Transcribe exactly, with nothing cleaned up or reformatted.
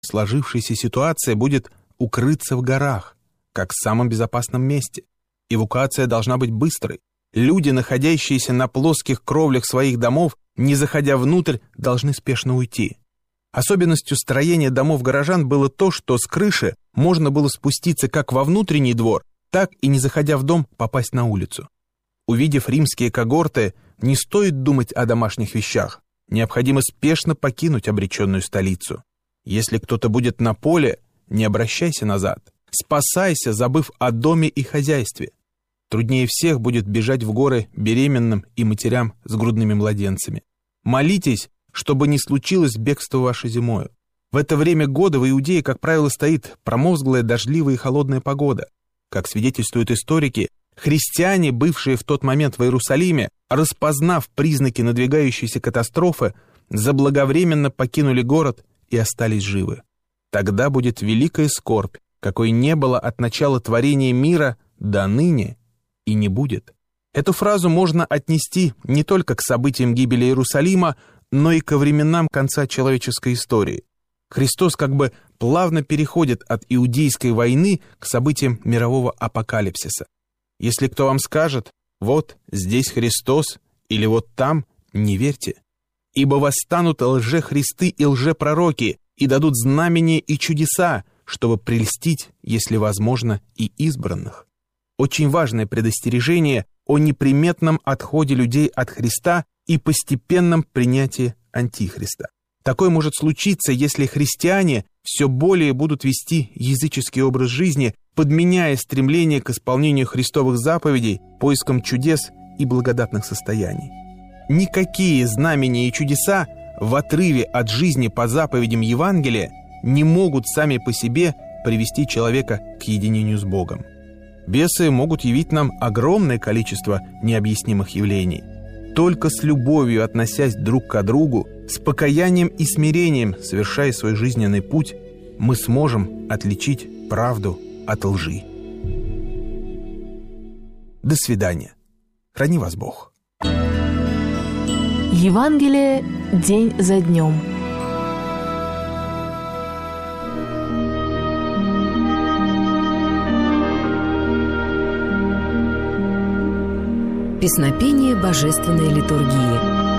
Сложившаяся ситуация будет укрыться в горах, как в самом безопасном месте. Эвакуация должна быть быстрой. Люди, находящиеся на плоских кровлях своих домов, не заходя внутрь, должны спешно уйти. Особенностью строения домов горожан было то, что с крыши можно было спуститься как во внутренний двор, так и, не заходя в дом, попасть на улицу. Увидев римские когорты, не стоит думать о домашних вещах. Необходимо спешно покинуть обреченную столицу. Если кто-то будет на поле, не обращайся назад. Спасайся, забыв о доме и хозяйстве. Труднее всех будет бежать в горы беременным и матерям с грудными младенцами. Молитесь, чтобы не случилось бегство ваше зимою. В это время года в Иудее, как правило, стоит промозглая, дождливая и холодная погода. Как свидетельствуют историки, христиане, бывшие в тот момент в Иерусалиме, распознав признаки надвигающейся катастрофы, заблаговременно покинули город и остались живы. Тогда будет великая скорбь, какой не было от начала творения мира до ныне и не будет. Эту фразу можно отнести не только к событиям гибели Иерусалима, но и ко временам конца человеческой истории. Христос как бы плавно переходит от иудейской войны к событиям мирового апокалипсиса. Если кто вам скажет: «Вот здесь Христос» или «Вот там», не верьте. Ибо восстанут лжехристы и лжепророки и дадут знамения и чудеса, чтобы прельстить, если возможно, и избранных. Очень важное предостережение о неприметном отходе людей от Христа и постепенном принятии Антихриста. Такое может случиться, если христиане все более будут вести языческий образ жизни, подменяя стремление к исполнению христовых заповедей поиском чудес и благодатных состояний. Никакие знамения и чудеса в отрыве от жизни по заповедям Евангелия не могут сами по себе привести человека к единению с Богом. Бесы могут явить нам огромное количество необъяснимых явлений. Только с любовью, относясь друг к другу, с покаянием и смирением, совершая свой жизненный путь, мы сможем отличить правду от лжи. До свидания. Храни вас Бог. Евангелие день за днем. Песнопение божественной литургии.